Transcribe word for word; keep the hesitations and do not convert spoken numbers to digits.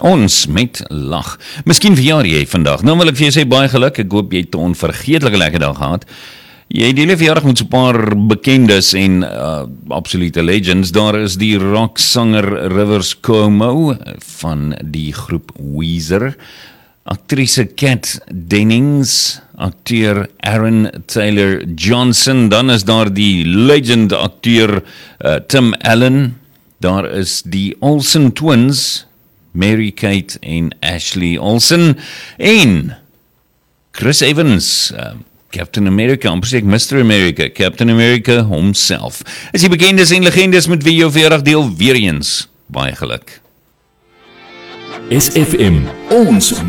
Ons met lag. Miskien verjaar jy vandag. Nou wil ek vir jou sê baie geluk. Ek hoop jy het 'n onvergeetlike lekker dag gehad. Jy deel 'n verjaardag met so 'n paar bekendes en uh, absolute legends. Daar is die rocksanger Rivers Cuomo van die groep Weezer, aktrise Kat Dennings, akteur Aaron Taylor Johnson, dan is daar die legend akteur uh, Tim Allen, daar is die Olsen twins, Mary-Kate en Ashley Olsen, en Chris Evans, uh, Captain America, amper sê ek Mister America, Captain America homself. As jy bekendes en legendes met wie jou verjaardag deel, weer eens, baie geluk. S F M, ons